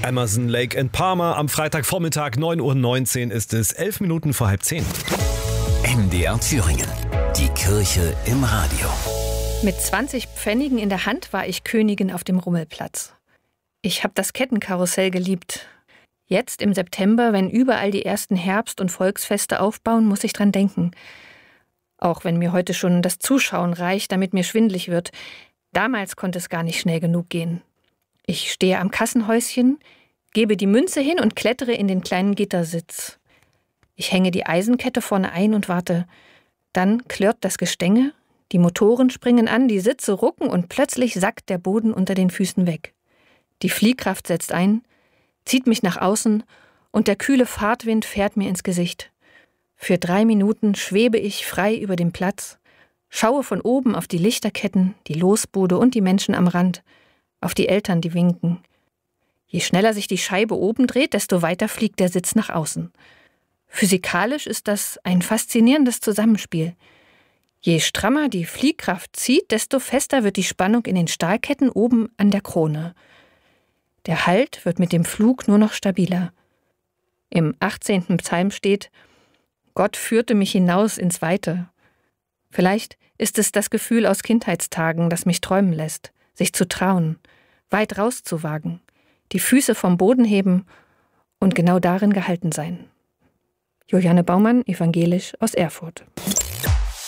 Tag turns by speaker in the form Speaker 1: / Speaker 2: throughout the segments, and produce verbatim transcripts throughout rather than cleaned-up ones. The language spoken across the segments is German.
Speaker 1: Amazon Lake in Palma am Freitagvormittag, neun Uhr neunzehn ist es, elf Minuten vor halb zehn.
Speaker 2: M D R Thüringen, die Kirche im Radio.
Speaker 3: Mit zwanzig Pfennigen in der Hand war ich Königin auf dem Rummelplatz. Ich habe das Kettenkarussell geliebt. Jetzt im September, wenn überall die ersten Herbst- und Volksfeste aufbauen, muss ich dran denken. Auch wenn mir heute schon das Zuschauen reicht, damit mir schwindelig wird. Damals konnte es gar nicht schnell genug gehen. Ich stehe am Kassenhäuschen, gebe die Münze hin und klettere in den kleinen Gittersitz. Ich hänge die Eisenkette vorne ein und warte. Dann klirrt das Gestänge, die Motoren springen an, die Sitze rucken und plötzlich sackt der Boden unter den Füßen weg. Die Fliehkraft setzt ein, zieht mich nach außen und der kühle Fahrtwind fährt mir ins Gesicht. Für drei Minuten schwebe ich frei über dem Platz, schaue von oben auf die Lichterketten, die Losbude und die Menschen am Rand, auf die Eltern, die winken. Je schneller sich die Scheibe oben dreht, desto weiter fliegt der Sitz nach außen. Physikalisch ist das ein faszinierendes Zusammenspiel. Je strammer die Fliehkraft zieht, desto fester wird die Spannung in den Stahlketten oben an der Krone. Der Halt wird mit dem Flug nur noch stabiler. Im achtzehnten Psalm steht: Gott führte mich hinaus ins Weite. Vielleicht ist es das Gefühl aus Kindheitstagen, das mich träumen lässt, sich zu trauen, weit rauszuwagen, die Füße vom Boden heben und genau darin gehalten sein. Juliane Baumann, evangelisch aus Erfurt.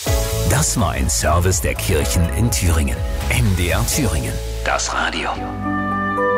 Speaker 2: Das war ein Service der Kirchen in Thüringen. M D R Thüringen, das Radio.